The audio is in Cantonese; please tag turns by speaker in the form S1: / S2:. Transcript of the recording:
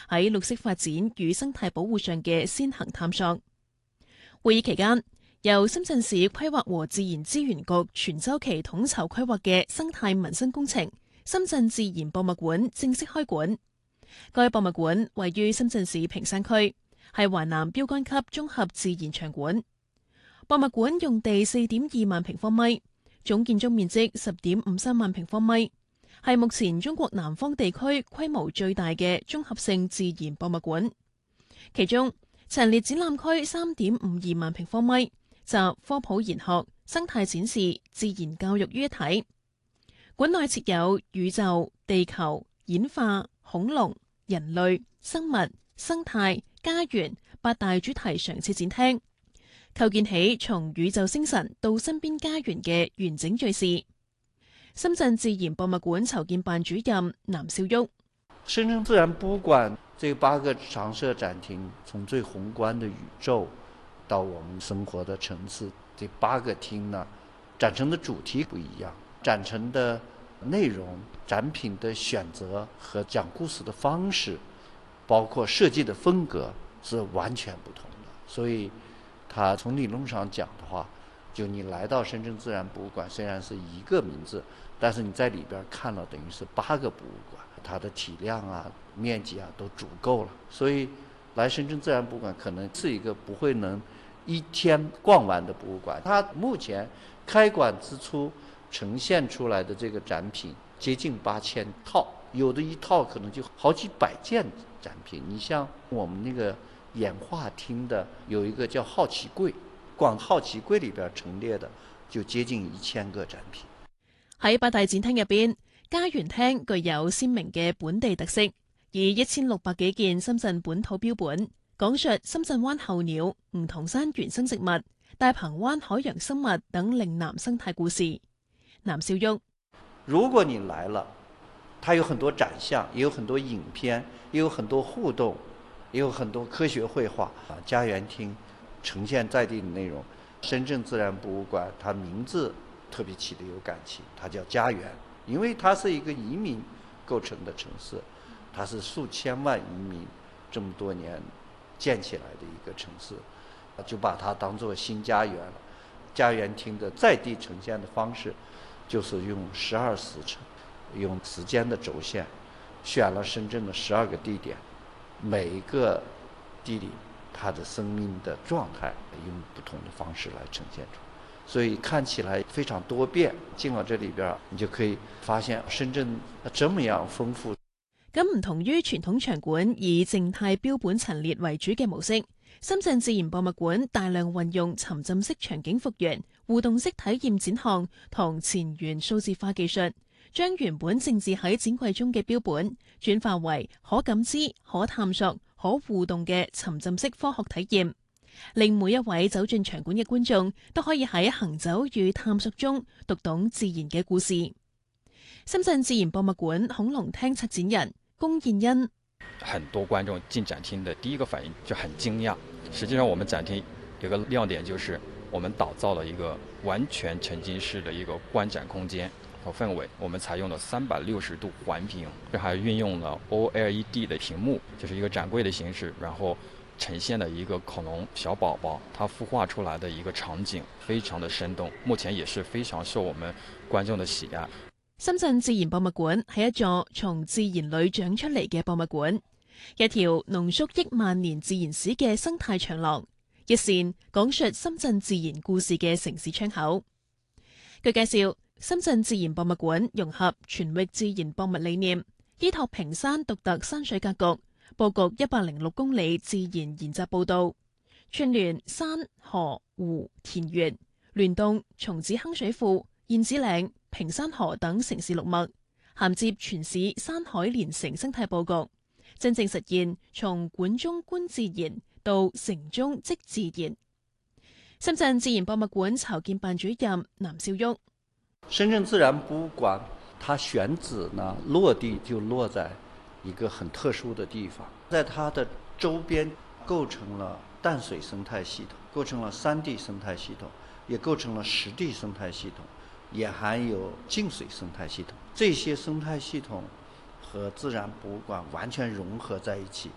S1: 喺綠色發展與生態保護上嘅先行探索。會議期間，由深圳市規劃和自然資源局全週期統籌規劃嘅生態民生工程深圳自然博物館正式開館。該博物館位於深圳市坪山區，係華南標杆級綜合自然場館。博物館用地4.2萬平方米，總建築面積10.53萬平方米，係目前中國南方地區規模最大嘅綜合性自然博物館。其中，陳列展覽區3.52萬平方米，集科普研學、生態展示、自然教育於一體。館內設有宇宙、地球、演化、恐龍、人類、生物、生態、家園8大主題常設展廳，構建起從宇宙星辰到身邊家園嘅完整敘事。深圳自然博物館籌建辦主任南少旭：
S2: 深圳自然博物館這8個常設展廳，從最宏觀的宇宙到我們生活的層次，這8個廳呢，展陳的主題不一樣，展陳的內容、展品的選擇和講故事的方式，包括設計的風格是完全不同的。所以它從理論上講的話，就你來到深圳自然博物館，雖然是一個名字，但是你在裏邊看了等於是8個博物館，它的體量啊、面積啊都足夠了。所以來深圳自然博物館可能是一個不會能一天逛完的博物館。它目前開館之初呈現出來的這個展品接近8000套，有的一套可能就好幾百件展品。你像我們那個演化廳的有一個叫好奇櫃，光好奇櫃裏邊陳列的就接近1000個展品。
S1: 喺8大展廳入邊，家園廳具有鮮明嘅本地特色，以1600幾件深圳本土標本，講述深圳灣候鳥、梧桐山原生植物、大鵬灣海洋生物等嶺南生態故事。南少旭：
S2: 如果你來了，它有很多展項，也有很多影片，也有很多互動，也有很多科學繪畫。家園廳呈現在地的內容，深圳自然博物館它名字特別起得有感情，它叫家園，因為它是一個移民構成的城市，它是數千萬移民這麼多年建起來的一個城市，就把它當作新家園了。家園廳的在地呈現的方式，就是用12時辰，用時間的軸線，選了深圳的12個地點，每一個地理它的生命的狀態，用不同的方式來呈現出來，所以看起來非常多變。進了這裏邊，你就可以發現深圳這麼樣豐富。
S1: 咁唔同於傳統場館以靜態標本陳列為主嘅模式，深圳自然博物館大量運用沉浸式場景復原、互動式體驗展項同前沿數字化技術，將原本靜置喺展櫃中嘅標本轉化為可感知、可探索、可互動嘅沉浸式科學體驗，令每一位走進場館嘅觀眾都可以喺行走與探索中讀懂自然嘅故事。深圳自然博物館恐龍廳策展人龔燕欣：
S3: 很多觀眾進展廳的第一個反應就很驚訝。實際上我們展廳有個亮點，就是我們打造了一個完全沉浸式的一個觀展空間和氛圍。我們採用了360度環屏，還運用了 OLED 的屏幕，就是一個展櫃的形式，然後呈現了一個恐龍小寶寶，它孵化出來的一個場景非常的生動，目前也是非常受我們觀眾的喜愛。
S1: 深圳自然博物館係一座從自然裏長出嚟嘅博物館，一條濃縮億萬年自然史嘅生態長廊，一扇講述深圳自然故事嘅城市窗口。據介紹，深圳自然博物館融合全域自然博物理念，依託坪山獨特山水格局，佈局106公里自然研習步道，串聯山河湖田園，聯動松子坑水庫、燕子嶺、坪山河等城市綠脈，銜接全市山海連城生態佈局，真正實現從館中觀自然到城中即自然。深圳自然博物館籌建辦主任南少旭：
S2: 深圳自然博物館，它選址呢落地就落在一個很特殊的地方，在它的周邊構成了淡水生態系統，構成了山地生態系統，也構成了濕地生態系統，也含有淨水生態系統。這些生態系統和自然博物館完全融合在一起，